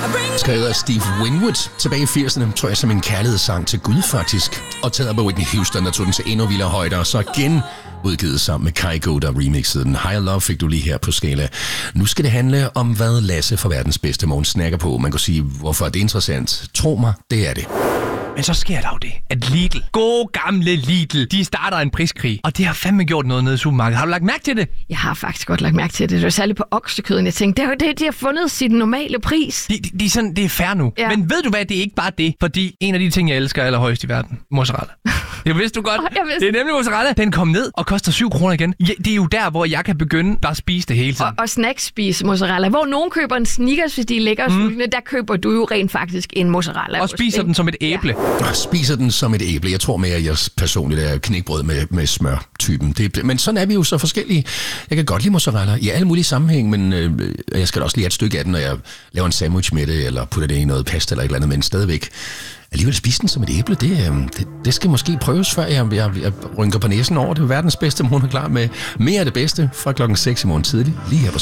Skrevet af Steve Winwood tilbage i 80'erne, tror jeg, som en kærlighedssang til Gud faktisk. Og taget på Whitney Houston, der tog den til endnu vildere højder, og så igen udgivet sammen med Kygo, der remixede den. Higher Love fik du lige her på Skala. Nu skal det handle om, hvad Lasse fra verdens bedste morgen snakker på. Man kan sige, hvorfor er det interessant? Tro mig, det er det. Men så sker der jo det, at Lidl, gode gamle Lidl, de starter en priskrig. Og det har fandme gjort noget nede i supermarkedet. Har du lagt mærke til det? Jeg har faktisk godt lagt mærke til det. Det var særligt på oksekøden. Jeg tænkte, det er jo det, de har fundet sin normale pris. Det er fair nu. Ja. Men ved du hvad, det er ikke bare det. Fordi en af de ting, jeg elsker allerhøjst i verden, mozzarella. Det vidste du godt. Det er nemlig mozzarella. Den kom ned og koster 7 kroner igen. Ja, det er jo der, hvor jeg kan begynde bare at spise det hele tiden. Og snackspise mozzarella. Hvor nogen køber en Snickers, hvis de er lækre og sultne, der køber du jo rent faktisk en mozzarella. Og spiser den som et æble. Ja. Spiser den som et æble. Jeg tror mere, at jeg personligt er knækbrød med smør-typen. Men sådan er vi jo så forskellige. Jeg kan godt lide mozzarella i alle mulige sammenhæng, men jeg skal da også lige have et stykke af den, når jeg laver en sandwich med det, eller putter det i noget pasta eller et eller andet, men stadigvæk. Alligevel spise den som et æble, det skal måske prøves, før jeg rynker på næsen over det. Verdens bedste morgen er klar med mere af det bedste fra klokken 6 i morgen tidlig, lige her på